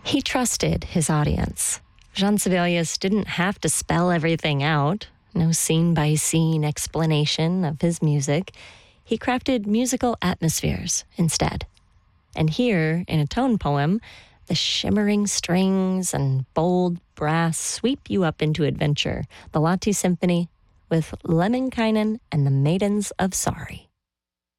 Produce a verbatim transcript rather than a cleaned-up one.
He trusted his audience. Jean Sibelius didn't have to spell everything out, no scene-by-scene explanation of his music. He crafted musical atmospheres instead. And here, in a tone poem, the shimmering strings and bold brass sweep you up into adventure. The Lahti Symphony with Lemminkainen and the Maidens of Sorry.